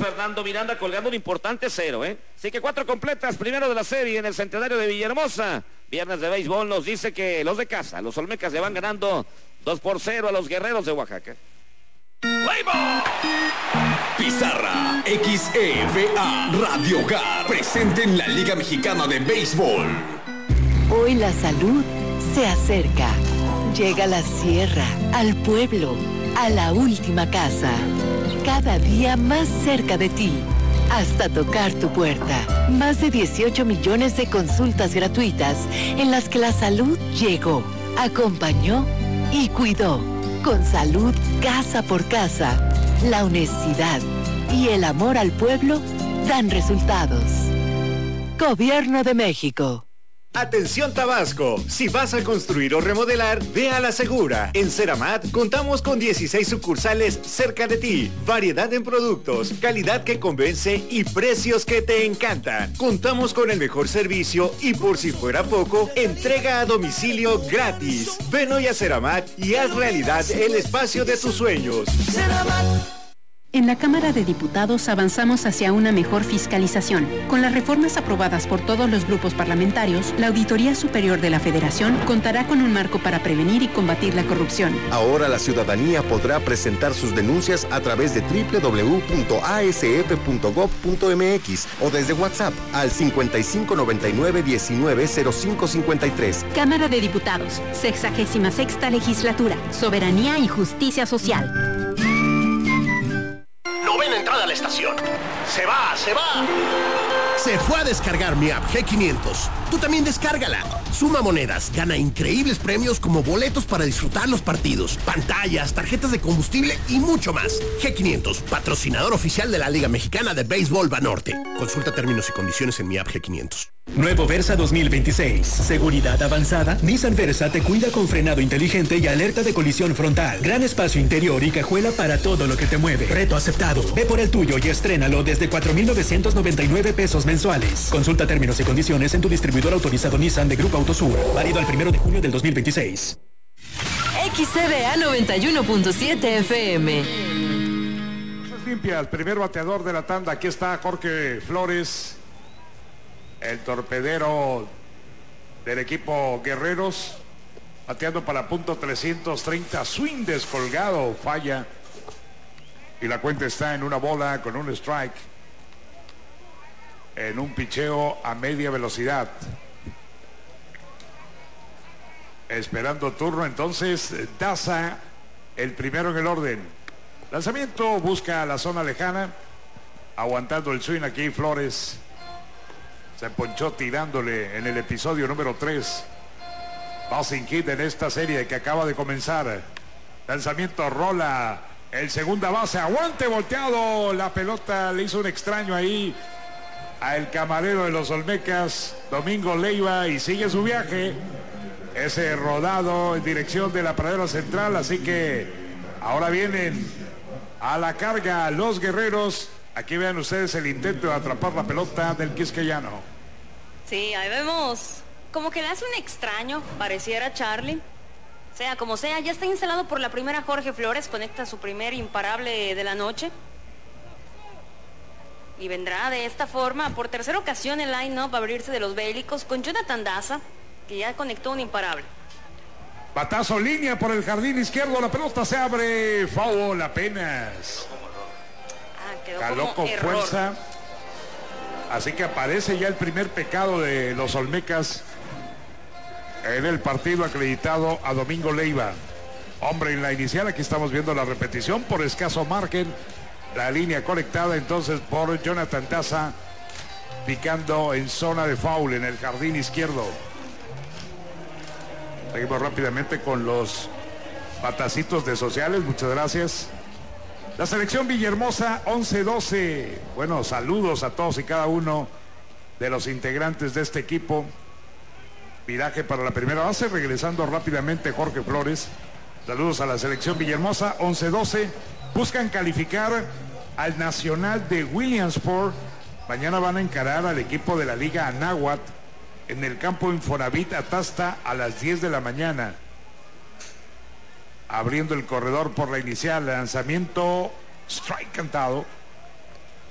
Fernando Miranda colgando un importante 0, Así que 4 completas, primero de la serie en el centenario de Villahermosa. Viernes de béisbol nos dice que los de casa, los Olmecas, le van ganando 2-0 a los Guerreros de Oaxaca. Pizarra XEVA Radio Hogar presente en la Liga Mexicana de Béisbol. Hoy la salud se acerca. Llega a la sierra, al pueblo, a la última casa. Cada día más cerca de ti, hasta tocar tu puerta. Más de 18 millones de consultas gratuitas en las que la salud llegó, acompañó y cuidó. Con salud casa por casa, la honestidad y el amor al pueblo dan resultados. Gobierno de México. Atención Tabasco, si vas a construir o remodelar, ve a La Segura. En Ceramat contamos con 16 sucursales cerca de ti, variedad en productos, calidad que convence y precios que te encantan. Contamos con el mejor servicio y por si fuera poco, entrega a domicilio gratis. Ven hoy a Ceramat y haz realidad el espacio de tus sueños. En la Cámara de Diputados avanzamos hacia una mejor fiscalización. Con las reformas aprobadas por todos los grupos parlamentarios, la Auditoría Superior de la Federación contará con un marco para prevenir y combatir la corrupción. Ahora la ciudadanía podrá presentar sus denuncias a través de www.asf.gov.mx o desde WhatsApp al 5599-190553. Cámara de Diputados, 66ª Legislatura, Soberanía y Justicia Social. Novena entrada a la estación. ¡Se va! Se fue a descargar mi app G500. Tú también descárgala. Suma monedas, gana increíbles premios como boletos para disfrutar los partidos, pantallas, tarjetas de combustible y mucho más. G500, patrocinador oficial de la Liga Mexicana de Béisbol Banorte. Consulta términos y condiciones en mi app G500. Nuevo Versa 2026. Seguridad avanzada. Nissan Versa te cuida con frenado inteligente y alerta de colisión frontal. Gran espacio interior y cajuela para todo lo que te mueve. Reto aceptado. Ve por el tuyo y estrénalo desde 4,999 pesos mensuales. Consulta términos y condiciones en tu distribuidor autorizado Nissan de Grupo Autosur. Válido al 1 de junio del 2026. XCBA 91.7 FM. Limpia, el primer bateador de la tanda. Aquí está Jorge Flores, el torpedero del equipo Guerreros, bateando para punto 330, swing descolgado, falla, y la cuenta está en 1 con un strike, en un picheo a media velocidad. Esperando turno entonces Daza, el primero en el orden. Lanzamiento, busca la zona lejana, aguantando el swing aquí Flores. Se ponchó tirándole en el episodio número 3. Passing hit en esta serie que acaba de comenzar. Lanzamiento, rola. El segunda base, aguante volteado. La pelota le hizo un extraño ahí al camarero de los Olmecas, Domingo Leiva, y sigue su viaje. Ese rodado en dirección de la pradera central. Así que ahora vienen a la carga los Guerreros. Aquí vean ustedes el intento de atrapar la pelota del quisqueyano. Sí, ahí vemos. Como que le hace un extraño, pareciera Charlie. Sea como sea, ya está instalado por la primera Jorge Flores, conecta su primer imparable de la noche. Y vendrá de esta forma, por tercera ocasión el line-up a abrirse de los Bélicos con Jonathan Daza, que ya conectó un imparable. Batazo línea por el jardín izquierdo, la pelota se abre, foul apenas. Caló con fuerza. Así que aparece ya el primer pecado de los Olmecas en el partido, acreditado a Domingo Leiva. Hombre en la inicial, aquí estamos viendo la repetición por escaso margen. La línea conectada entonces por Jonathan Daza, picando en zona de foul en el jardín izquierdo. Seguimos rápidamente con los batacitos de sociales, muchas gracias. La selección Villahermosa 11-12. Bueno, saludos a todos y cada uno de los integrantes de este equipo. Viraje para la primera base, regresando rápidamente Jorge Flores. Saludos a la selección Villahermosa 11-12. Buscan calificar al Nacional de Williamsport. Mañana van a encarar al equipo de la Liga Anáhuac en el campo Infonavit Atasta a las 10 de la mañana. Abriendo el corredor por la inicial, lanzamiento, strike cantado.